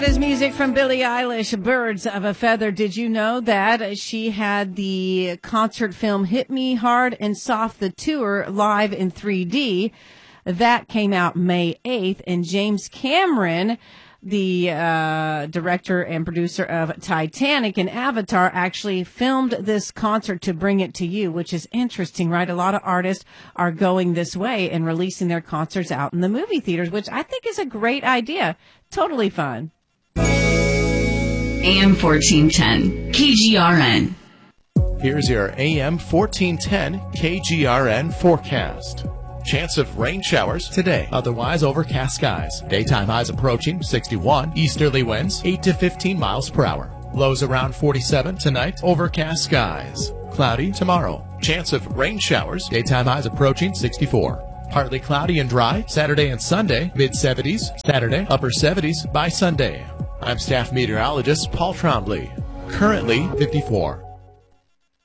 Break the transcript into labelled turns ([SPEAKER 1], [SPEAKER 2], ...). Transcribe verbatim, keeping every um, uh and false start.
[SPEAKER 1] That is music from Billie Eilish, Birds of a Feather. Did you know that she had the concert film Hit Me Hard and Soft, the tour, live in three D? That came out May eighth, and James Cameron, the uh director and producer of Titanic and Avatar, actually filmed this concert to bring it to you, which is interesting, right? A lot of artists are going this way and releasing their concerts out in the movie theaters, which I think is a great idea. Totally fun.
[SPEAKER 2] A M fourteen ten, K G R N.
[SPEAKER 3] Here's your A M fourteen ten K G R N forecast. Chance of rain showers today. Otherwise overcast skies. Daytime highs approaching sixty-one. Easterly winds eight to fifteen miles per hour. Lows around forty-seven tonight. Overcast skies. Cloudy tomorrow. Chance of rain showers. Daytime highs approaching sixty-four. Partly cloudy and dry. Saturday and Sunday. mid seventies. Saturday upper seventies by Sunday. I'm staff meteorologist Paul Trombley. Currently fifty-four.